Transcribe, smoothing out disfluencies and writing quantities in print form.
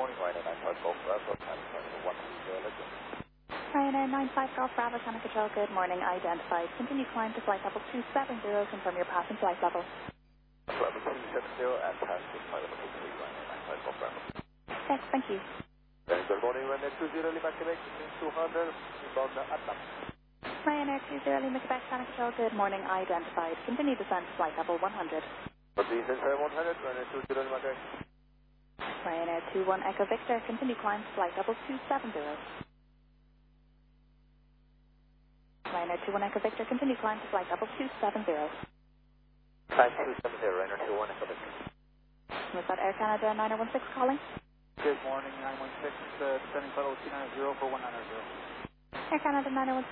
morning, Ryanair 95 Golf Bravo, Canada 130, legend. Ryanair 95 Golf Bravo, Canada Control, good morning, identified. Continue climb to flight level 270, confirm your passing flight level. Level 270 and pass to flight level 23, Ryanair 95 Golf Bravo. Yes, thank you. Very good morning, Ryanair 20 Lima Quebec, 200, inbound Atlam. Ryanair 20 Lima Quebec, Canada Control, good morning, identified. Continue descent to flight level 100. Please enter 100, Ryanair 20 Lima Quebec. Ryanair 21 Echo Victor, continue climb to flight level 270. Ryanair 21 Echo Victor, continue climb to flight level 270. Climb 270, Ryanair 21 Echo Victor. Was that Air Canada 9016 calling? Good morning, 916, descending flight level 290 for 190. Air Canada 9016,